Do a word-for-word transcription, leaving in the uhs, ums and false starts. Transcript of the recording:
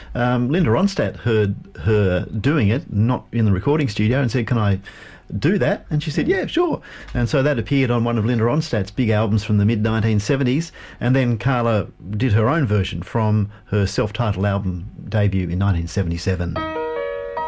um, Linda Ronstadt heard her doing it, not in the recording studio, and said, can I do that? And she said, yeah, sure. And so that appeared on one of Linda Ronstadt's big albums from the mid nineteen seventies, and then Carla did her own version from her self-titled album debut in nineteen seventy-seven.